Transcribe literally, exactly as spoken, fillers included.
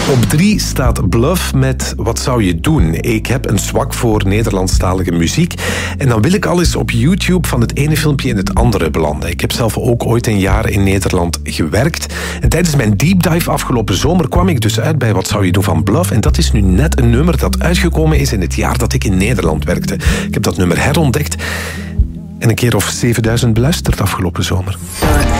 Op drie staat Bluff met Wat zou je doen? Ik heb een zwak voor Nederlandstalige muziek. En dan wil ik al eens op YouTube van het ene filmpje in het andere belanden. Ik heb zelf ook ooit een jaar in Nederland gewerkt. En tijdens mijn deep dive afgelopen zomer kwam ik dus uit bij Wat zou je doen van Bluff. En dat is nu net een nummer dat uitgekomen is in het jaar dat ik in Nederland werkte. Ik heb dat nummer herontdekt en een keer of zevenduizend beluisterd afgelopen zomer.